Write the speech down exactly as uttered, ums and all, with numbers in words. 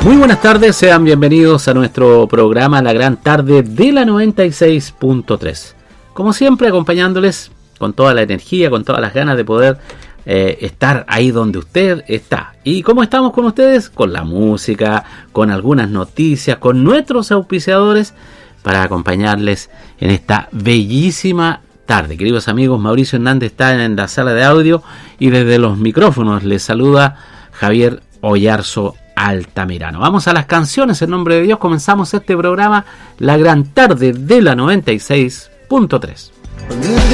Muy buenas tardes, sean bienvenidos a nuestro programa La Gran Tarde de la noventa y seis punto tres. Como siempre, acompañándoles con toda la energía, con todas las ganas de poder eh, estar ahí donde usted está. ¿Y cómo estamos con ustedes? Con la música, con algunas noticias, con nuestros auspiciadores para acompañarles en esta bellísima tarde. Queridos amigos, Mauricio Hernández está en la sala de audio y desde los micrófonos les saluda Javier Oyarzo Altamirano. Vamos a las canciones, en nombre de Dios. Comenzamos este programa La Gran Tarde de la noventa y seis punto tres.